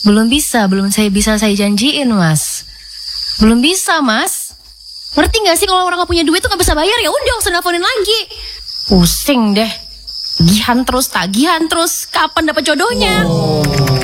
Belum saya janjiin, Mas. Belum bisa, Mas. Ngerti gak sih kalau orang gak punya duit tuh gak bisa bayar, ya udah gak usah nelfonin lagi. Pusing deh. Tagihan terus, kapan dapat jodohnya?